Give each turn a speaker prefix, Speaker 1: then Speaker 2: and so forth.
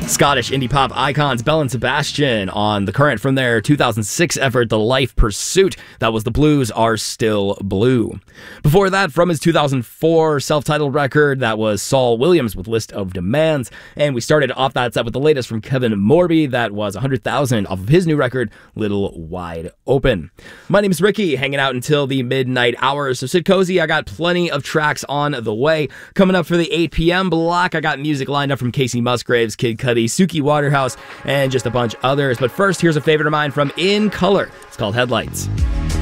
Speaker 1: Scottish indie pop icons Belle and Sebastian on The Current from their 2006 effort The Life Pursuit. That was The Blues Are Still Blue. Before that, from his 2004 self-titled record, that was Saul Williams with List of Demands. And we started off that set with the latest from Kevin Morby. That was 100,000 off of his new record, Little Wide Open. My name is Ricky, hanging out until the midnight hour, so sit cozy. I got plenty of tracks on the way. Coming up for the 8 p.m. block, I got music lined up from Casey Musgraves, Kid Cudi, Suki Waterhouse, and just a bunch others. But first, here's a favorite of mine from In Color. It's called Headlights.